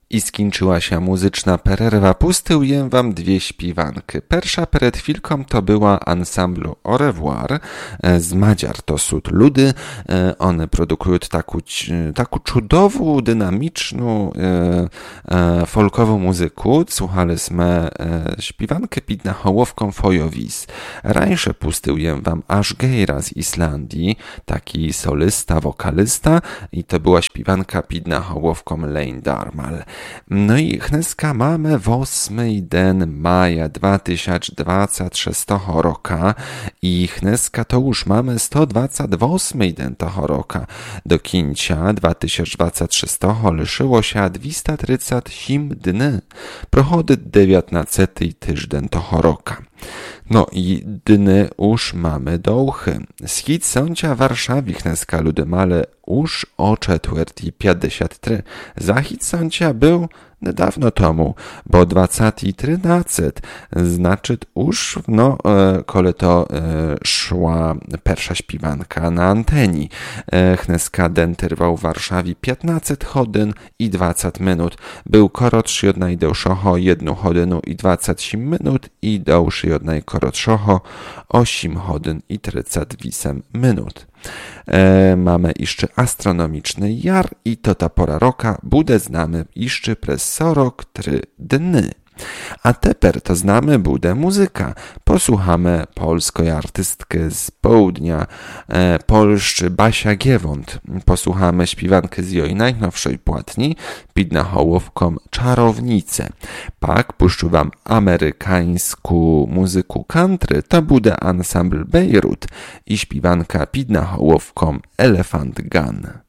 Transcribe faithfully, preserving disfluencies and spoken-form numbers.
I skończyła się muzyczna pererwa. Pustyję wam dwie śpiewanki. Pierwsza przed chwilką to była ensemblu Au revoir z Madziar to sud ludy. One produkują taką, taką cudową, dynamiczną, folkową muzykę. Słuchaliśmy śpiewankę pod nahołowką Fojowis. Rańsze pustyję wam Ashgeira z Islandii, taki solista, wokalista i to była śpiewanka pod nahołowką Lane Darmal. No i dneska mamy ósmy den maja dwa tysiące dwudziestego szóstego roku i dneska to już mamy sto dwadzieścia ósmy den toho roku. Do końca dwa tysiące dwudziestego szóstego liszyło się dwieście trzydzieści osiem dni. Prochody dziewiętnasty tydzień toho roku. No i dny już mamy dołchy. Schid sądzia Warszawie dneska ludy male już o czwartej pięćdziesiąt trzy. Zachid sądzia był niedawno temu, bo dwudziesty trzynaście, znaczy już, no, e, kole to e, szła pierwsza śpiewanka na anteni. E, dneska den trwał w Warszawie piętnaście godzin i dwadzieścia minut. Był korotszy od najdłuższego jedną godzinę i dwadzieścia osiem minut i dłuższy od najkorotszego osiem godzin i trzydzieści osiem minut. E, mamy jeszcze astronomiczny jar i to ta pora roka bude znamy jeszcze przez sorok trzy dny. A teper to znamy bude muzyka. Posłuchamy polskiej artystki z południa e, Polszczy Basia Giewont. Posłuchamy śpiewankę z jej najnowszej płatni pod nahołowką Czarownice. Pak puszczę wam amerykańską muzykę country. To bude ensemble Beirut i śpiewanka pod nahołowką Elephant Gun.